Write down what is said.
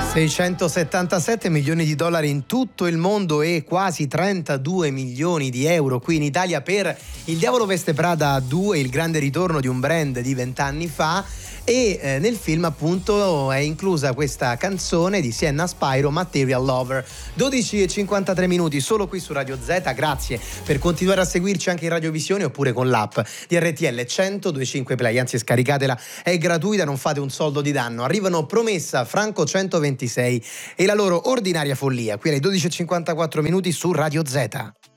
677 milioni di dollari in tutto il mondo e quasi 32 milioni di euro qui in Italia per Il Diavolo Veste Prada 2, il grande ritorno di un brand di 20 anni fa. E nel film appunto è inclusa questa canzone di Sienna Spyro, Material Lover. 12:53 minuti solo qui su Radio Z. Grazie per continuare a seguirci anche in radiovisione oppure con l'app di RTL 102.5 Play, anzi scaricatela, è gratuita, non fate un soldo di danno. Arrivano Promessa, Franco 126 e la loro Ordinaria Follia qui alle 12:54 minuti su Radio Z.